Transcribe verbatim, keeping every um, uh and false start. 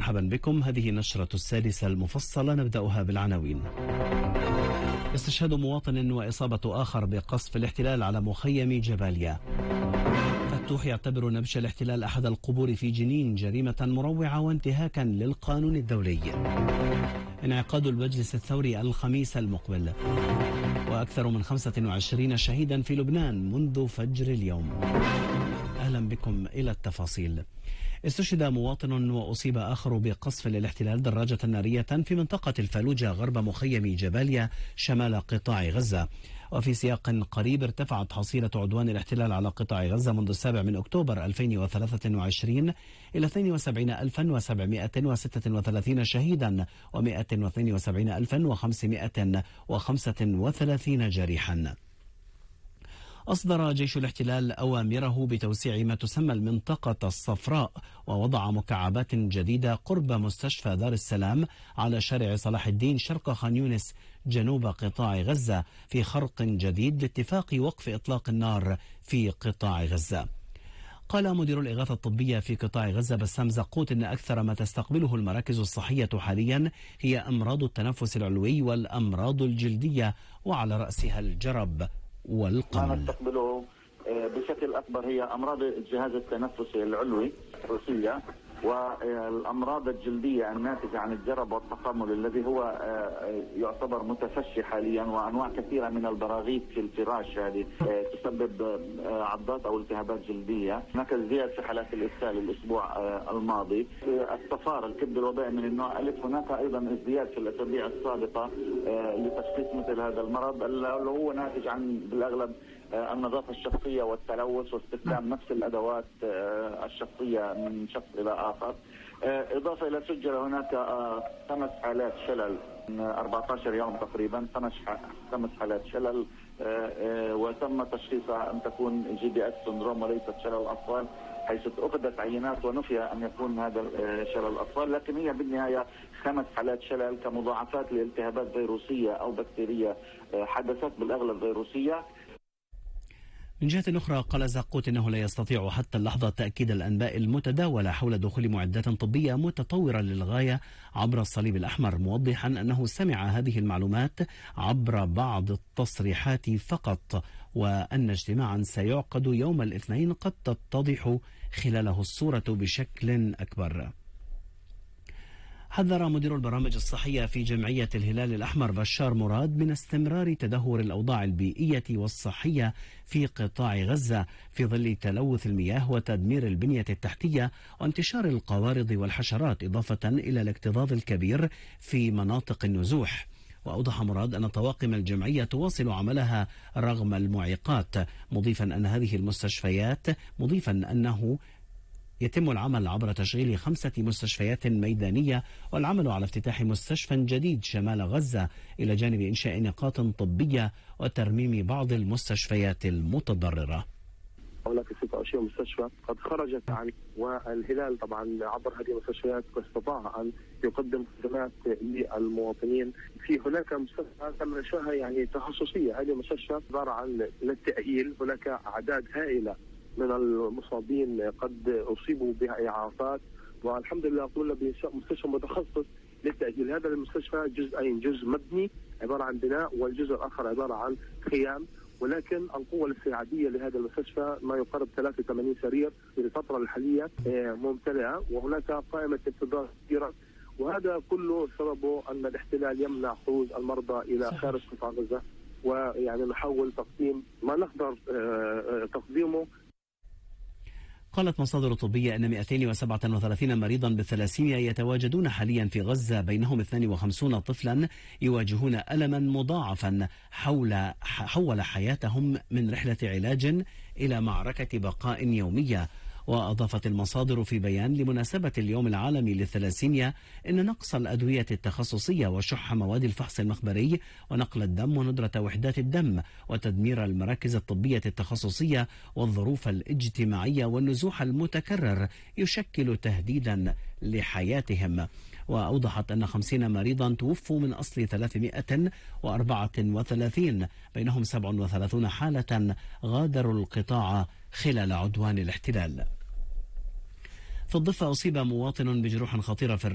مرحبا بكم. هذه النشرة السادسة المفصلة، نبدأها بالعناوين. استشهاد مواطن وإصابة آخر بقصف الاحتلال على مخيم جباليا. فتوح يعتبر نبش الاحتلال أحد القبور في جنين جريمة مروعة وانتهاكا للقانون الدولي. انعقاد المجلس الثوري الخميس المقبل. وأكثر من خمسة وعشرين شهيدا في لبنان منذ فجر اليوم. أهلا بكم إلى التفاصيل. استشهد مواطن وأصيب آخر بقصف للاحتلال دراجة نارية في منطقة الفالوجة غرب مخيم جباليا شمال قطاع غزة. وفي سياق قريب ارتفعت حصيلة عدوان الاحتلال على قطاع غزة منذ السابع من أكتوبر ألفين وثلاثة وعشرين إلى اثنين وسبعين ألفا وسبعمائة وستة وثلاثين شهيدا ومائة واثنين وسبعين ألفا وخمسمائة وخمسة وثلاثين جريحا. أصدر جيش الاحتلال أوامره بتوسيع ما تسمى المنطقة الصفراء ووضع مكعبات جديدة قرب مستشفى دار السلام على شارع صلاح الدين شرق خان يونس جنوب قطاع غزة في خرق جديد لاتفاق وقف إطلاق النار في قطاع غزة. قال مدير الإغاثة الطبية في قطاع غزة بسام زقوت إن أكثر ما تستقبله المراكز الصحية حاليا هي أمراض التنفس العلوي والأمراض الجلدية وعلى رأسها الجرب والقمل. ما نستقبله بشكل أكبر هي أمراض الجهاز التنفسي العلوي الروسية والأمراض الجلدية الناتجة عن الجرب والتقمل الذي هو يعتبر متفشي حاليا، وأنواع كثيرة من البراغيث في الفراش هذه تسبب عضات أو التهابات جلدية. هناك ازدياد في حالات الإسهال الأسبوع الماضي. الصفار الكبد الوبائي من النوع ألف هناك أيضا ازدياد في الأسابيع السابقة لتشخيص مثل هذا المرض اللي هو ناتج عن بالأغلب النظافة الشخصية والتلوث واستخدام نفس الأدوات الشخصية من شخص إلى آخر. إضافة إلى سجل هناك خمس حالات شلل أربعة عشر يوم تقريبا، خمس حالات شلل وتم تشخيصها أن تكون جي بي اس سندروم وليست شلل أطفال، حيث أخذت عينات ونفي أن يكون هذا شلل الأطفال، لكن هي بالنهاية خمس حالات شلل كمضاعفات لالتهابات فيروسية أو بكتيرية حدثت بالأغلب فيروسية. من جهة أخرى قال زقوت إنه لا يستطيع حتى اللحظة تأكيد الأنباء المتداولة حول دخول معدات طبية متطورة للغاية عبر الصليب الأحمر، موضحا أنه سمع هذه المعلومات عبر بعض التصريحات فقط، وأن اجتماعا سيعقد يوم الاثنين قد تتضح خلاله الصورة بشكل أكبر. حذر مدير البرامج الصحية في جمعية الهلال الأحمر بشار مراد من استمرار تدهور الأوضاع البيئية والصحية في قطاع غزة في ظل تلوث المياه وتدمير البنية التحتية وانتشار القوارض والحشرات، إضافة إلى الاكتظاظ الكبير في مناطق النزوح. وأوضح مراد أن طواقم الجمعية تواصل عملها رغم المعيقات، مضيفا أن هذه المستشفيات مضيفا أنه يتم العمل عبر تشغيل خمسة مستشفيات ميدانية والعمل على افتتاح مستشفى جديد شمال غزة، إلى جانب إنشاء نقاط طبية وترميم بعض المستشفيات المتضررة. هناك ستة وعشرين مستشفى قد خرجت عن، والهلال طبعا عبر هذه المستشفيات استطاع أن يقدم خدمات للمواطنين. في هناك مستشفى تم إنشائها يعني تخصصية، هذه المستشفى عبارة عن للتأهيل. هناك أعداد هائلة من المصابين قد أصيبوا بها إعاقات، والحمد لله قمنا بإنشاء مستشفى متخصص للتأهيل. هذا المستشفى جزئين، جزء مبني عبارة عن بناء والجزء الآخر عبارة عن خيام، ولكن القوة الاستيعابية لهذا المستشفى ما يقارب ثلاثة وثمانين سرير في الفترة الحالية ممتلئة، وهناك قائمة انتظار كثيرة، وهذا كله سببه أن الاحتلال يمنع خروج المرضى إلى خارج قطاع غزة، ويعني نحاول تقديم ما نقدر تقديمه. قالت مصادر طبية أن مئتين وسبعة وثلاثين مريضا بالثلاسيميا يتواجدون حاليا في غزة، بينهم اثنين وخمسين طفلا يواجهون ألما مضاعفا حول حول حياتهم من رحلة علاج إلى معركة بقاء يومية. وأضافت المصادر في بيان لمناسبة اليوم العالمي للثلاسيميا إن نقص الأدوية التخصصية وشح مواد الفحص المخبري ونقل الدم وندرة وحدات الدم وتدمير المراكز الطبية التخصصية والظروف الاجتماعية والنزوح المتكرر يشكل تهديدا لحياتهم. وأوضحت أن خمسين مريضا توفوا من أصل ثلاثمائة وأربعة وثلاثين، بينهم سبع وثلاثين حالة غادروا القطاع خلال عدوان الاحتلال. في الضفة أصيب مواطن بجروح خطيرة في